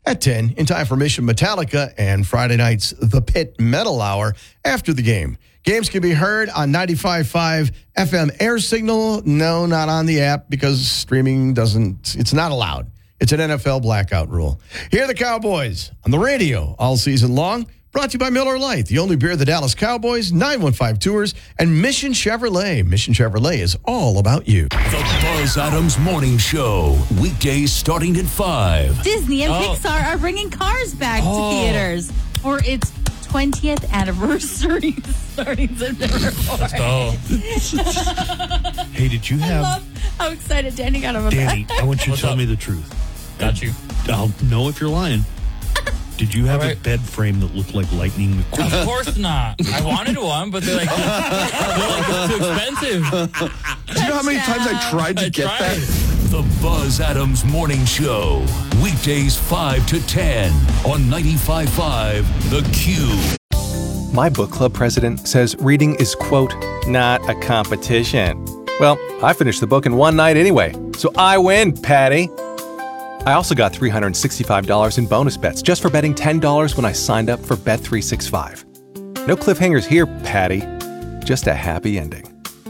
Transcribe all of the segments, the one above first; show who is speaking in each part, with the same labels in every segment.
Speaker 1: at 10 in time for Mission Metallica and Friday night's The Pit Metal Hour after the game. Games can be heard on 95.5 FM air signal. No, not on the app because streaming it's not allowed. It's an NFL blackout rule. Here are the Cowboys on the radio all season long. Brought to you by Miller Lite, the only beer of the Dallas Cowboys, 915 Tours, and Mission Chevrolet. Mission Chevrolet is all about you.
Speaker 2: The Buzz Adams Morning Show, weekdays starting at 5.
Speaker 3: Disney and Pixar are bringing Cars back to theaters for its 20th anniversary starting September 4th.
Speaker 4: Let's go. Hey, did you have...
Speaker 3: I love how excited Danny got about
Speaker 4: Danny,
Speaker 3: that.
Speaker 4: I want you to tell me the truth.
Speaker 5: Got you.
Speaker 4: I'll know if you're lying. Did you have a bed frame that looked like Lightning McQueen?
Speaker 5: Of course not. I wanted one, but they're like it's too expensive.
Speaker 6: Do you know how many times I tried to get that?
Speaker 2: The Buzz Adams Morning Show, weekdays 5 to 10 on 95.5 The Q.
Speaker 7: My book club president says reading is, quote, not a competition. Well, I finished the book in one night anyway, so I win, Patty. I also got $365 in bonus bets just for betting $10 when I signed up for Bet365. No cliffhangers here, Patty. Just a happy ending.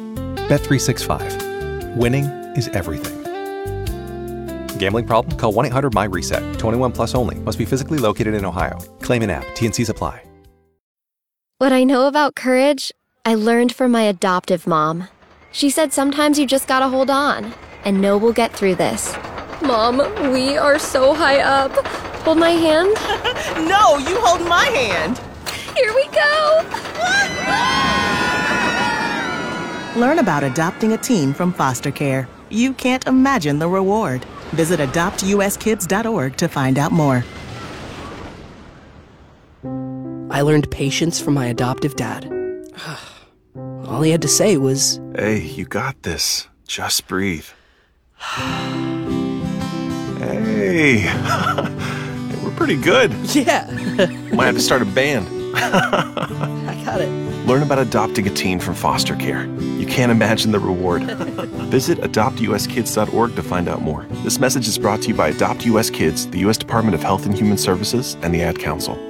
Speaker 7: Bet365. Winning is everything. Gambling problem? Call 1-800-MY-RESET. 21 plus only. Must be physically located in Ohio. Claim in app. T&Cs apply.
Speaker 8: What I know about courage, I learned from my adoptive mom. She said sometimes you just gotta hold on and know we'll get through this. Mom, we are so high up. Hold my hand.
Speaker 9: No, you hold my hand.
Speaker 8: Here we go.
Speaker 9: Learn about adopting a teen from foster care. You can't imagine the reward. Visit adoptuskids.org to find out more.
Speaker 10: I learned patience from my adoptive dad. All he had to say was,
Speaker 6: Hey, you got this. Just breathe. Hey, we're pretty good.
Speaker 10: yeah,
Speaker 6: Might have to start a band.
Speaker 10: I got it.
Speaker 6: Learn about adopting a teen from foster care. You can't imagine the reward. Visit adoptuskids.org to find out more. This message is brought to you by Adopt US Kids, the U.S. Department of Health and Human Services, and the Ad Council.